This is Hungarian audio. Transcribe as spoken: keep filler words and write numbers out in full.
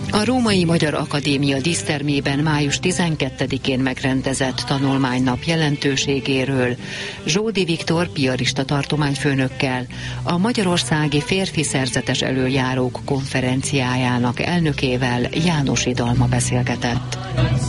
A Római Magyar Akadémia dísztermében május tizenkettedikén megrendezett tanulmánynap jelentőségéről Zsódi Viktor piarista tartományfőnökkel, a Magyarországi Férfi Szerzetes Elöljárók konferenciájának elnökével, János Idalma beszélgetett.